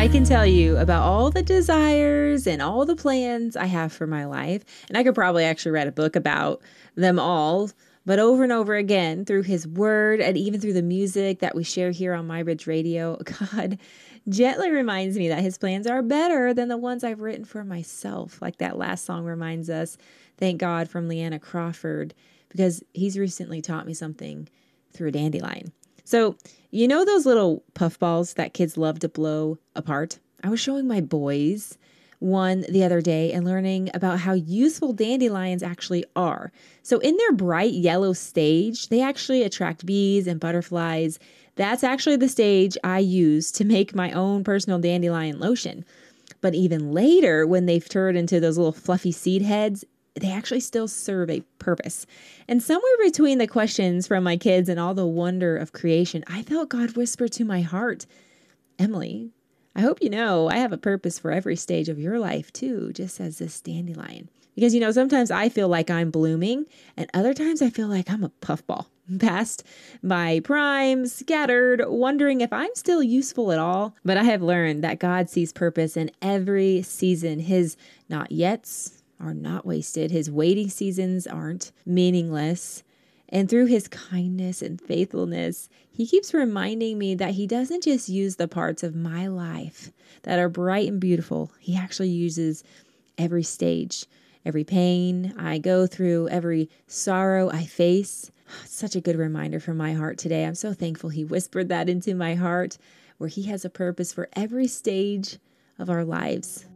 I can tell you about all the desires and all the plans I have for my life. And I could probably actually write a book about them all. But over and over again, through his word and even through the music that we share here on My Ridge Radio, God gently reminds me that his plans are better than the ones I've written for myself. Like that last song reminds us, Thank God, from Leanna Crawford, because he's recently taught me something through a dandelion. So, you know those little puffballs that kids love to blow apart? I was showing my boys one the other day and learning about how useful dandelions actually are. So, in their bright yellow stage, they actually attract bees and butterflies. That's actually the stage I use to make my own personal dandelion lotion. But even later, when they've turned into those little fluffy seed heads, they actually still serve a purpose. And somewhere between the questions from my kids and all the wonder of creation, I felt God whisper to my heart, Emily, I hope you know I have a purpose for every stage of your life too, just as this dandelion. Because, sometimes I feel like I'm blooming and other times I feel like I'm a puffball, past my prime, scattered, wondering if I'm still useful at all. But I have learned that God sees purpose in every season. His not yets are not wasted. His waiting seasons aren't meaningless. And through his kindness and faithfulness, he keeps reminding me that he doesn't just use the parts of my life that are bright and beautiful. He actually uses every stage, every pain I go through, every sorrow I face. Such a good reminder from my heart today. I'm so thankful he whispered that into my heart, where he has a purpose for every stage of our lives.